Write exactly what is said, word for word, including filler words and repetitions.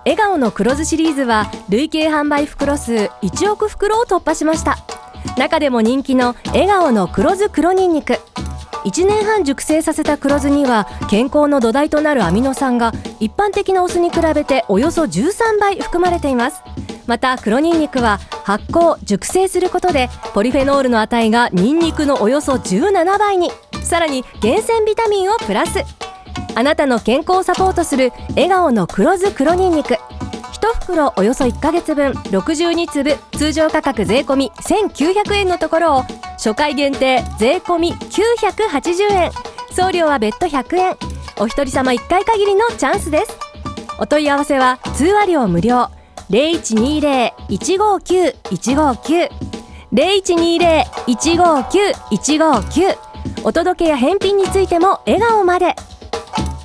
笑顔の黒酢シリーズは累計販売袋数いちおく袋を突破しました。中でも人気の笑顔の黒酢黒ニンニク、いちねんはん熟成させた黒酢には健康の土台となるアミノ酸が一般的なお酢に比べておよそじゅうさんばい含まれています。また黒ニンニクは発酵熟成することでポリフェノールの値がニンニクのおよそじゅうななばいに、さらに厳選ビタミンをプラス。あなたの健康をサポートする笑顔の黒酢黒ニンニク、いち袋およそいっかげつぶんろくじゅうにつぶ、通常価格税込せんきゅうひゃくえんのところを初回限定税込きゅうひゃくはちじゅうえん、送料は別途ひゃくえん、お一人様いっかい限りのチャンスです。お問い合わせは通話料無料 ゼロいちにゼロ いちごきゅう いちごきゅう ゼロいちにゼロ いちごきゅう いちごきゅう、お届けや返品についても笑顔まで。